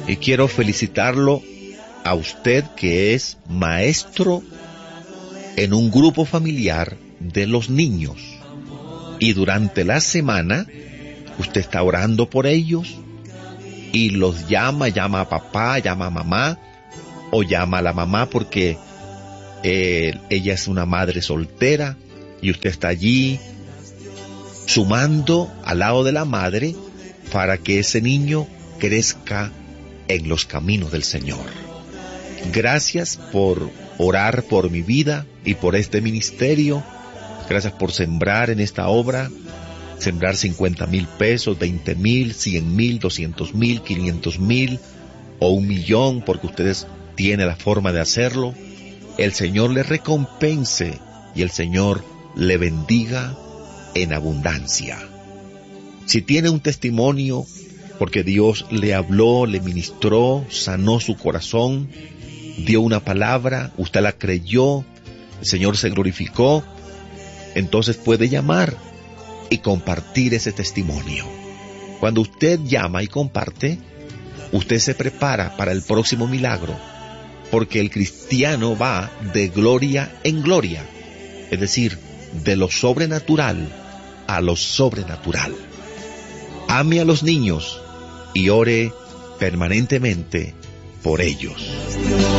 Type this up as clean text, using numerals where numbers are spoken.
Y quiero felicitarlo a usted que es maestro en un grupo familiar de los niños. Y durante la semana, usted está orando por ellos y los llama a papá, llama a mamá, o llama a la mamá porque ella es una madre soltera y usted está allí sumando al lado de la madre para que ese niño crezca en los caminos del Señor. Gracias por orar por mi vida y por este ministerio. Gracias por sembrar en esta obra, sembrar 50,000 pesos, 20,000, 100,000, 200,000, 500,000 o 1,000,000, porque ustedes tienen la forma de hacerlo. El Señor le recompense y el Señor le bendiga en abundancia. Si tiene un testimonio, porque Dios le habló, le ministró, sanó su corazón, dio una palabra, usted la creyó, el Señor se glorificó, entonces puede llamar y compartir ese testimonio. Cuando usted llama y comparte, usted se prepara para el próximo milagro, porque el cristiano va de gloria en gloria, es decir, de lo sobrenatural a lo sobrenatural. Ame a los niños y ore permanentemente por ellos.